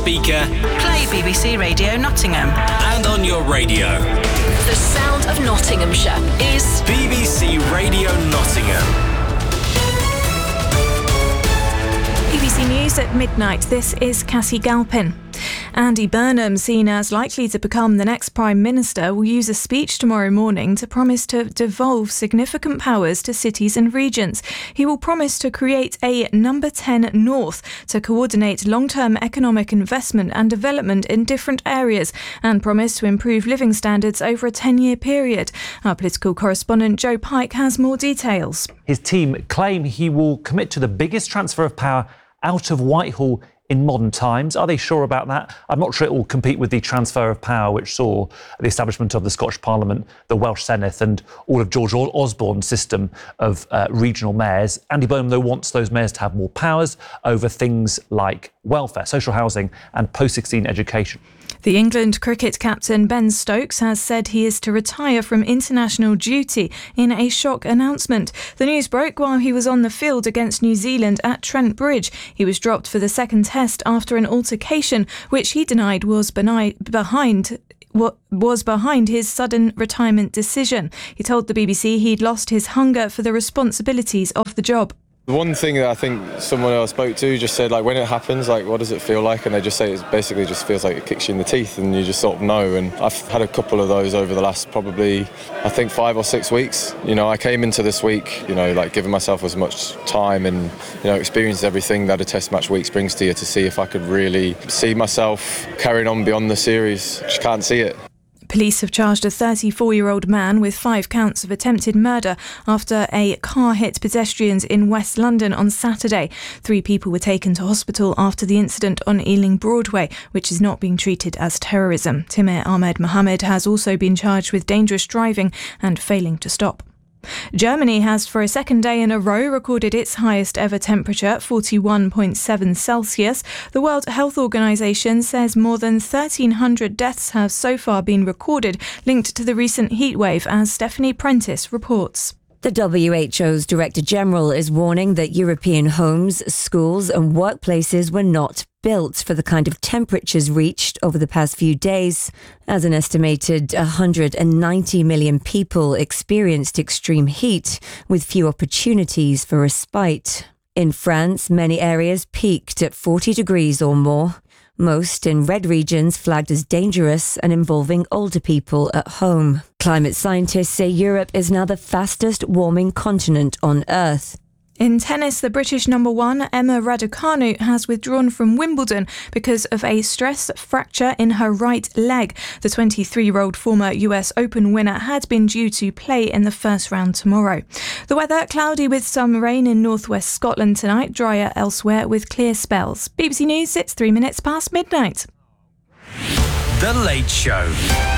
speaker, play BBC Radio Nottingham. and on your radio. The sound of Nottinghamshire is BBC Radio Nottingham. BBC News at midnight. This is Cassie Galpin. Andy Burnham, seen as likely to become the next Prime Minister, will use a speech tomorrow morning to promise to devolve significant powers to cities and regions. He will promise to create a Number 10 North to coordinate long-term economic investment and development in different areas, and promise to improve living standards over a 10-year period. Our political correspondent Joe Pike has more details. His team claim he will commit to the biggest transfer of power out of Whitehall in modern times. Are they sure about that? I'm not sure it will compete with the transfer of power which saw the establishment of the Scottish Parliament, the Welsh Senedd and all of George Osborne's system of regional mayors. Andy Burnham, though, wants those mayors to have more powers over things like welfare, social housing and post-16 education. The England cricket captain Ben Stokes has said he is to retire from international duty in a shock announcement. The news broke while he was on the field against New Zealand at Trent Bridge. He was dropped for the second test after an altercation which he denied was behind his sudden retirement decision. He told the BBC he'd lost his hunger for the responsibilities of the job. The one thing that I think someone I spoke to just said, like, when it happens, like, what does it feel like? And they just say it basically just feels like it kicks you in the teeth and you just sort of know. And I've had a couple of those over the last probably, I think, 5 or 6 weeks. You know, I came into this week, you know, like giving myself as much time and, you know, experienced everything that a test match week brings to you to see if I could really see myself carrying on beyond the series. Just can't see it. Police have charged a 34-year-old man with 5 counts of attempted murder after a car hit pedestrians in West London on Saturday. 3 people were taken to hospital after the incident on Ealing Broadway, which is not being treated as terrorism. Timur Ahmed Mohammed has also been charged with dangerous driving and failing to stop. Germany has for a second day in a row recorded its highest ever temperature, 41.7 Celsius. The World Health Organization says more than 1,300 deaths have so far been recorded linked to the recent heatwave, as Stephanie Prentice reports. The WHO's Director General is warning that European homes, schools and workplaces were not built for the kind of temperatures reached over the past few days, as an estimated 190 million people experienced extreme heat with few opportunities for respite. In France, many areas peaked at 40 degrees or more, most in red regions flagged as dangerous and involving older people at home. Climate scientists say Europe is now the fastest warming continent on Earth. In tennis, the British number 1, Emma Raducanu, has withdrawn from Wimbledon because of a stress fracture in her right leg. The 23-year-old former US Open winner had been due to play in the first round tomorrow. The weather, cloudy with some rain in northwest Scotland tonight, drier elsewhere with clear spells. BBC News, it's 3 minutes past midnight. The Late Show.